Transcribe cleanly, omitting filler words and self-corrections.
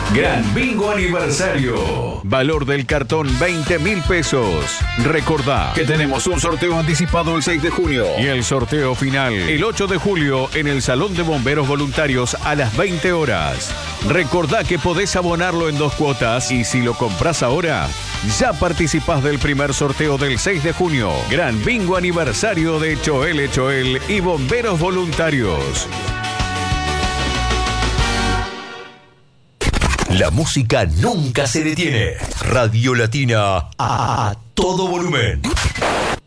Gran Bingo Aniversario. Valor del cartón 20.000 pesos. Recordá que tenemos un sorteo anticipado el 6 de junio y el sorteo final el 8 de julio en el Salón de Bomberos Voluntarios a las 20 horas. Recordá que podés abonarlo en 2 cuotas y si lo compras ahora, ya participás del primer sorteo del 6 de junio. Gran Bingo Aniversario de Choel y Bomberos Voluntarios. La música nunca se detiene. Radio Latina a todo volumen.